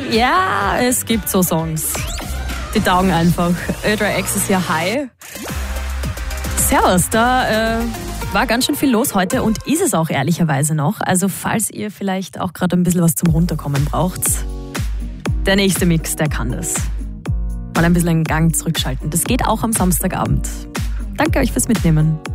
Ja, es gibt so Songs. Die taugen einfach. Ödra X ist ja high. Servus, da war ganz schön viel los heute und ist es auch ehrlicherweise noch. Also falls ihr vielleicht auch gerade ein bisschen was zum Runterkommen braucht, der nächste Mix, der kann das. Mal ein bisschen einen Gang zurückschalten. Das geht auch am Samstagabend. Danke euch fürs Mitnehmen.